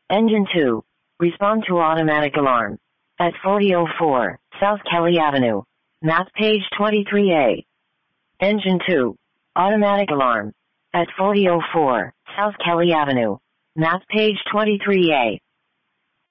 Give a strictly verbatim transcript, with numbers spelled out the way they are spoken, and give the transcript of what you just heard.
Engine two. Respond to automatic alarm. At forty oh four, South Kelly Avenue. Map page twenty-three A. Engine two. Automatic alarm. At forty oh four, South Kelly Avenue. Map page twenty-three A.